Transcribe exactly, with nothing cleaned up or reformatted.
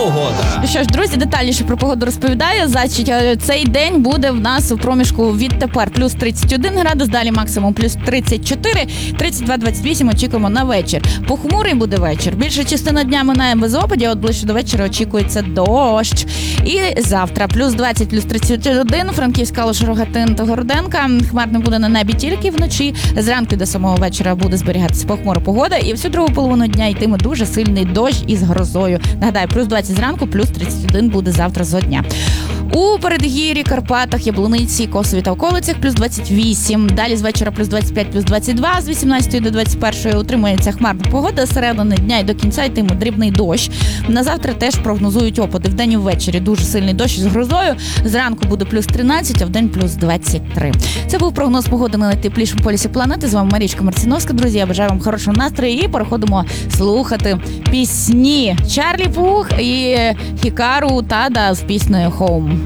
погода. Що ж, друзі, детальніше про погоду розповідаю. Значить, цей день буде в нас у проміжку відтепер плюс тридцять один градус, далі максимум плюс тридцять чотири, тридцять два - двадцять вісім очікуємо на вечір. Похмурий буде вечір. Більша частина дня минає без опадів, от ближче до вечора очікується дощ. І завтра плюс двадцять, плюс тридцять один, Франківська, Калуш, Рогатин та Городенка. Хмарно буде на небі тільки вночі. Зранку до самого вечора буде зберігатися похмура погода. І всю другу половину дня йтиме дуже сильний дощ із грозою. Нагадаю, плюс двадцять зранку, плюс тридцять один буде завтра зо дня. У Передгір'ї, Карпатах, Яблуниці, Косові та околицях плюс двадцять вісім. Далі з вечора плюс двадцять п'ять, плюс двадцять два. З вісімнадцятої до двадцять першої утримується хмарна погода. З середини дня і до кінця йтиме дрібний дощ. На завтра теж прогнозують опади. Вдень і ввечері дуже сильний дощ з грозою. Зранку буде плюс тринадцять, а вдень плюс двадцять три. Це був прогноз погоди на найтеплішому полюсі планети. З вами Марічка Марціновська. Друзі, я бажаю вам хорошого настрою і переходимо слухати пісні. Чарлі Пух і Хікару Тада з піснею «Home».